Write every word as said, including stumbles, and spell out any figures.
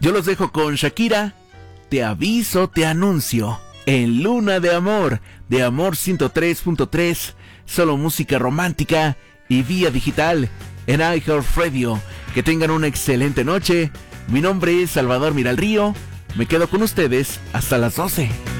Yo los dejo con Shakira, Te aviso, te anuncio, en Luna de Amor, de Amor ciento tres punto tres, solo música romántica y vía digital en iHeartRadio. Que tengan una excelente noche. Mi nombre es Salvador Miralrío. Me quedo con ustedes hasta las doce.